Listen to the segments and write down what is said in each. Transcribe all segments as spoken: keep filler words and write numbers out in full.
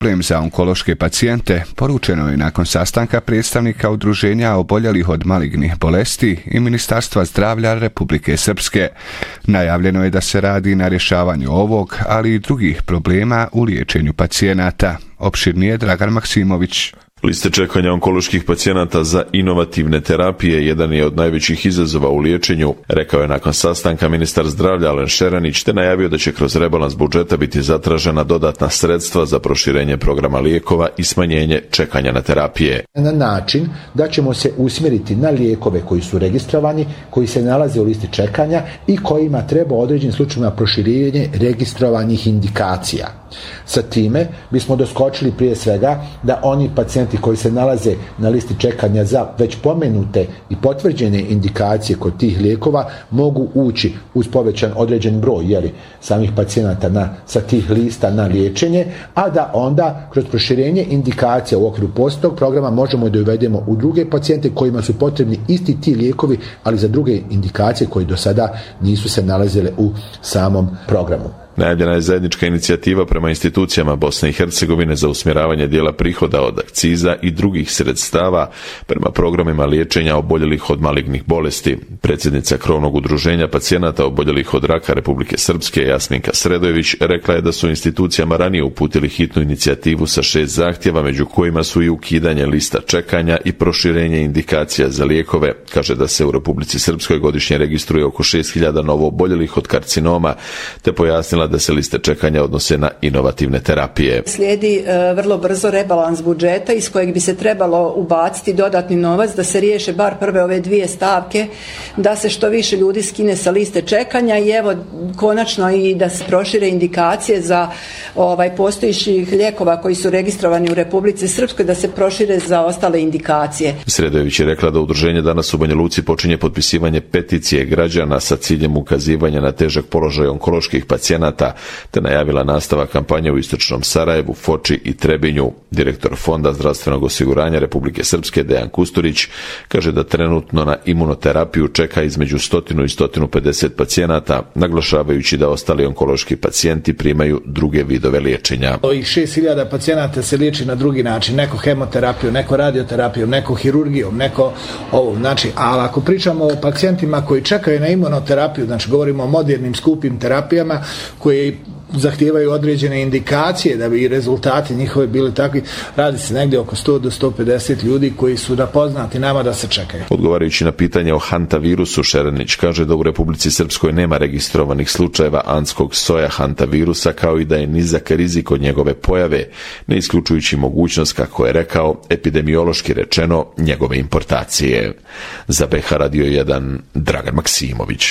Problem za onkološke pacijente poručeno je nakon sastanka predstavnika udruženja oboljelih od malignih bolesti i Ministarstva zdravlja Republike Srpske. Najavljeno je da se radi na rješavanju ovog, ali i drugih problema u liječenju pacijenata. Opširnije Dragan Maksimović. Liste čekanja onkoloških pacijenata za inovativne terapije jedan je od najvećih izazova u liječenju, rekao je nakon sastanka ministar zdravlja Alen Šeranić, te najavio da će kroz rebalans budžeta biti zatražena dodatna sredstva za proširenje programa lijekova i smanjenje čekanja na terapije. Na način da ćemo se usmjeriti na lijekove koji su registrovani, koji se nalaze u listi čekanja i kojima treba određenim slučajevima proširenje registrovanih indikacija. Sa time bismo doskočili prije svega da oni pacijenti koji se nalaze na listi čekanja za već pomenute i potvrđene indikacije kod tih lijekova mogu ući uz povećan određen broj jeli, samih pacijenata na, sa tih lista na liječenje, a da onda kroz proširenje indikacija u okviru postojećeg programa možemo da uvedemo u druge pacijente kojima su potrebni isti ti lijekovi, ali za druge indikacije koje do sada nisu se nalazile u samom programu. Najavljena je zajednička inicijativa prema institucijama Bosne i Hercegovine za usmjeravanje dijela prihoda od akciza i drugih sredstava prema programima liječenja oboljelih od malignih bolesti. Predsjednica krovnog udruženja pacijenata oboljelih od raka Republike Srpske Jasminka Sredojević rekla je da su institucijama ranije uputili hitnu inicijativu sa šest zahtjeva, među kojima su i ukidanje lista čekanja i proširenje indikacija za lijekove. Kaže da se u Republici Srpskoj godišnje registruje oko šest hiljada novo oboljelih od karcinoma, te pojasnila da se liste čekanja odnose na inovativne terapije. Slijedi e, vrlo brzo rebalans budžeta iz kojeg bi se trebalo ubaciti dodatni novac da se riješe bar prve ove dvije stavke, da se što više ljudi skine sa liste čekanja i evo konačno i da se prošire indikacije za ovaj postojećih lijekova koji su registrovani u Republici Srpskoj, da se prošire za ostale indikacije. Sredojević je rekla da udruženje danas u Banja Luci počinje potpisivanje peticije građana sa ciljem ukazivanja na težak položaj onkoloških pacijenata, te najavila nastavak kampanje u istočnom Sarajevu, Foči i Trebinju. Direktor Fonda zdravstvenog osiguranja Republike Srpske Dejan Kusturić kaže da trenutno na imunoterapiju čeka između sto i sto pedeset pacijenata, naglašavajući da ostali onkološki pacijenti primaju druge vidove liječenja. Ovih šest hiljada pacijenata se liječi na drugi način, neko hemoterapiju, neko radioterapiju, neko hirurgijom, neko ovo. Znači, ali ako pričamo o pacijentima koji čekaju na imunoterapiju, znači govorimo o modernim skupim terapijama koje zahtijevaju određene indikacije da bi i rezultati njihove bili takvi, radi se negdje oko sto do sto pedeset ljudi koji su da poznati nama da se čekaju. Odgovarajući na pitanje o hantavirusu, Šeranić kaže da u Republici Srpskoj nema registrovanih slučajeva anskog soja hantavirusa, kao i da je nizak rizik od njegove pojave, ne isključujući mogućnost, kako je rekao, epidemiološki rečeno, njegove importacije. Za B H Radio jedan Dragan Maksimović.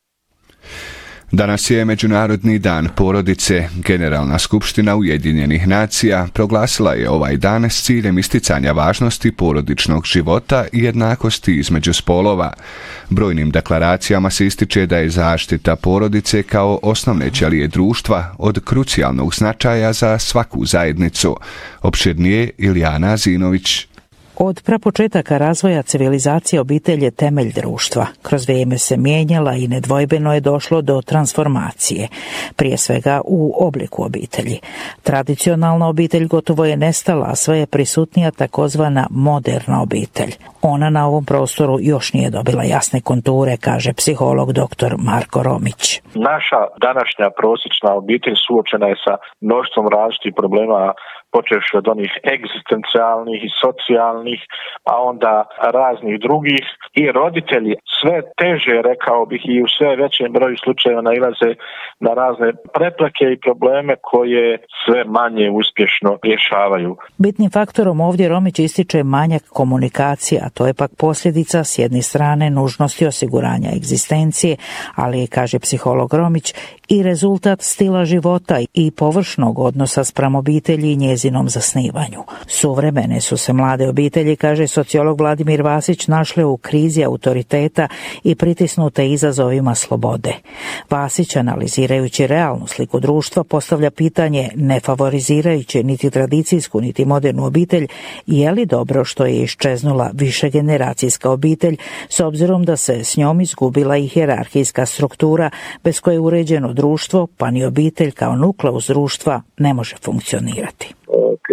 Danas je Međunarodni dan porodice. Generalna skupština Ujedinjenih nacija proglasila je ovaj dan s ciljem isticanja važnosti porodičnog života i jednakosti između spolova. Brojnim deklaracijama se ističe da je zaštita porodice kao osnovne ćelije društva od krucijalnog značaja za svaku zajednicu. Opširnije Ilijana Zinović. Od prapočetaka razvoja civilizacije obitelj je temelj društva. Kroz vrijeme se mijenjala i nedvojbeno je došlo do transformacije, prije svega u obliku obitelji. Tradicionalna obitelj gotovo je nestala, a sve je prisutnija takozvana moderna obitelj. Ona na ovom prostoru još nije dobila jasne konture, kaže psiholog doktor Marko Romić. Naša današnja prosječna obitelj suočena je sa mnoštvom različitih problema, počevši od onih egzistencijalnih i socijalnih, a onda raznih drugih. I roditelji sve teže, rekao bih, i u sve većem broju slučajeva nailaze na razne prepreke i probleme koje sve manje uspješno rješavaju. Bitnim faktorom ovdje Romić ističe manjak komunikacije, a to je pak posljedica s jedne strane nužnosti osiguranja egzistencije, ali, kaže psiholog Romić, i rezultat stila života i površnog odnosa spram obitelji i njezinom zasnivanju. Suvremene su se mlade obitelji, kaže sociolog Vladimir Vasić, našle u krizi autoriteta i pritisnute izazovima slobode. Vasić, analizirajući realnu sliku društva, postavlja pitanje, ne favorizirajući niti tradicijsku niti modernu obitelj, je li dobro što je iščeznula višegeneracijska obitelj, s obzirom da se s njom izgubila i hijerarhijska struktura bez koje uređeno društvo, pa ni obitelj kao nukleus društva, ne može funkcionirati.